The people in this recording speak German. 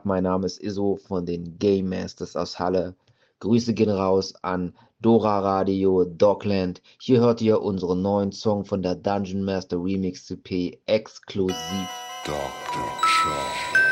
Mein Name ist Iso von den Game Masters aus Halle. Grüße gehen raus an Dora Radio, Dogland. Hier hört ihr unseren neuen Song von der Dungeon Master Remix CP exklusiv. Dr. Char.